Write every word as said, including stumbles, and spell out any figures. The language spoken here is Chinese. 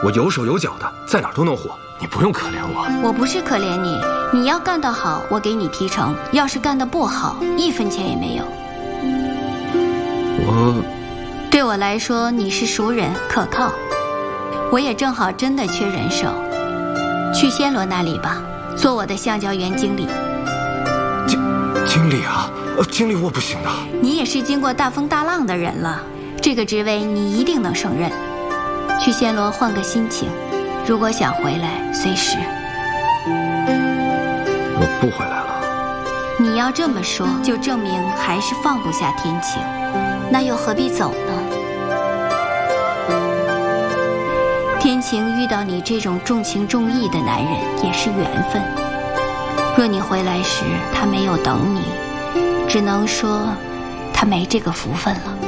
我有手有脚的，在哪儿都能活，你不用可怜我。 我不是可怜你，你要干得好，我给你提成；要是干得不好，一分钱也没有。 我， 对我来说，你是熟人，可靠。我也正好真的缺人手，去暹罗那里吧，做我的橡胶园经理。 经经理啊，呃，经理我不行的。 你也是经过大风大浪的人了，这个职位你一定能胜任。去暹罗换个心情，如果想回来，随时。 我不回来了。 你要这么说，就证明还是放不下天晴，那又何必走呢？天晴遇到你这种重情重义的男人也是缘分。若你回来时他没有等你，只能说他没这个福分了。